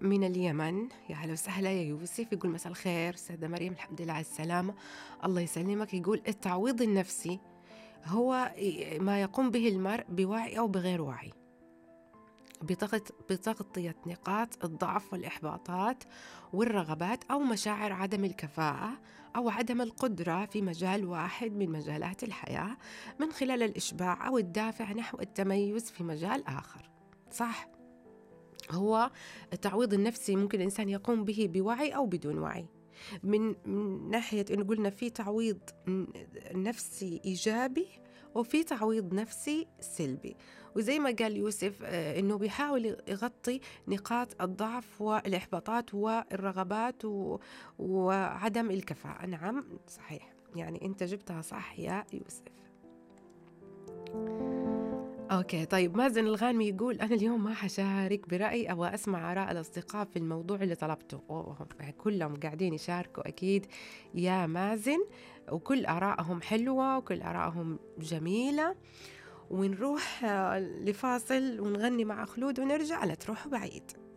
من اليمن. يا هلا وسهلا يا يوسف. يقول مساء الخير أستاذة مريم، الحمد لله على السلامة. الله يسلمك. يقول التعويض النفسي هو ما يقوم به المرء بوعي أو بغير وعي بتغطية نقاط الضعف والإحباطات والرغبات أو مشاعر عدم الكفاءة أو عدم القدرة في مجال واحد من مجالات الحياة من خلال الإشباع أو الدافع نحو التميز في مجال آخر. صح، هو التعويض النفسي ممكن الإنسان يقوم به بوعي أو بدون وعي. من ناحية إنه قلنا في تعويض نفسي إيجابي وفي تعويض نفسي سلبي، وزي ما قال يوسف إنه بيحاول يغطي نقاط الضعف والإحباطات والرغبات وعدم الكفاءة. نعم صحيح، يعني أنت جبتها صح يا يوسف. أوكي طيب، مازن الغانمي يقول أنا اليوم ما حشارك برأيي، أو أسمع آراء الأصدقاء في الموضوع اللي طلبته. كلهم قاعدين يشاركوا أكيد يا مازن، وكل آرائهم حلوة وكل آرائهم جميلة. ونروح لفاصل ونغني مع خلود ونرجع، لا تروحوا بعيد.